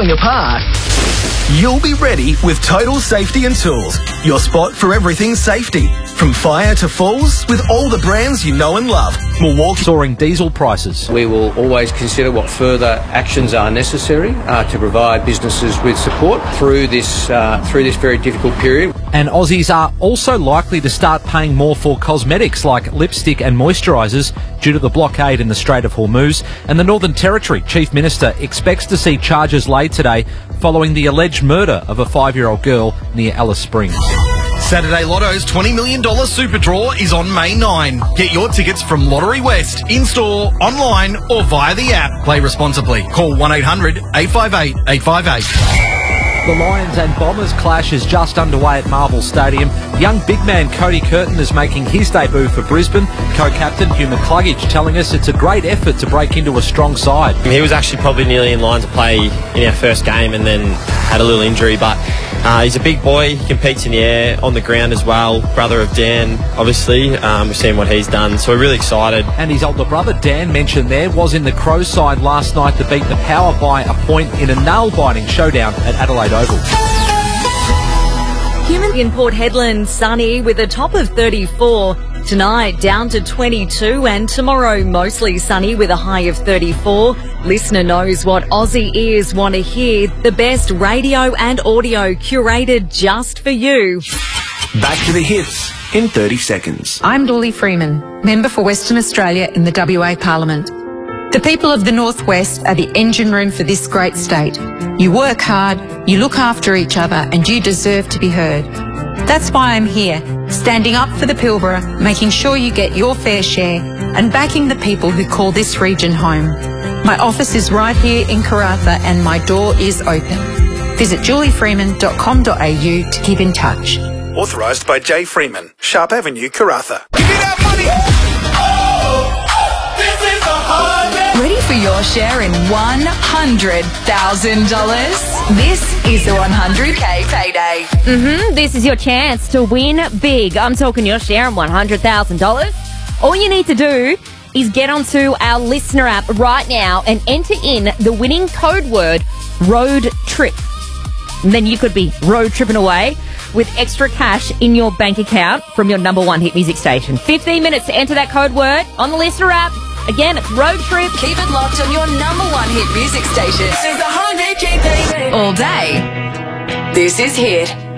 falling apart, you'll be ready with Total Safety and Tools, your spot for everything safety. From fire to falls, with all the brands you know and love. Milwaukee. Soaring diesel prices. We will always consider what further actions are necessary to provide businesses with support through this very difficult period. And Aussies are also likely to start paying more for cosmetics like lipstick and moisturisers due to the blockade in the Strait of Hormuz. And the Northern Territory Chief Minister expects to see charges laid today following the alleged murder of a 5-year-old girl near Alice Springs. Saturday Lotto's $20 million Super Draw is on May 9. Get your tickets from Lottery West, in-store, online or via the app. Play responsibly. Call 1-800-858-858. The Lions and Bombers clash is just underway at Marvel Stadium. Young big man Cody Curtin is making his debut for Brisbane. Co-captain Hugh McCluggage telling us it's a great effort to break into a strong side. He was actually probably nearly in line to play in our first game and then had a little injury, but he's a big boy. He competes in the air, on the ground as well. Brother of Dan, obviously. We've seen what he's done, so we're really excited. And his older brother, Dan, mentioned there, was in the Crows side last night to beat the Power by a point in a nail-biting showdown at Adelaide Oval. Human in Port Hedland, sunny with a top of 34. Tonight down to 22 and tomorrow mostly sunny with a high of 34. Listener knows what Aussie ears want to hear. The best radio and audio curated just for you. Back to the hits in 30 seconds. I'm Julie Freeman, member for Western Australia in the WA Parliament. The people of the Northwest are the engine room for this great state. You work hard, you look after each other, and you deserve to be heard. That's why I'm here, standing up for the Pilbara, making sure you get your fair share, and backing the people who call this region home. My office is right here in Karratha, and my door is open. Visit juliefreeman.com.au to keep in touch. Authorised by J. Freeman, Sharp Avenue, Karratha. Give me that money! Ready for your share in $100,000? This is the 100K payday. This is your chance to win big. I'm talking your share in $100,000. All you need to do is get onto our listener app right now and enter in the winning code word, road trip. And then you could be road tripping away with extra cash in your bank account from your number one hit music station. 15 minutes to enter that code word on the listener app. Again, it's road trip. Keep it locked on your number one hit music station. This is the 100K payday. All day. This is Hit.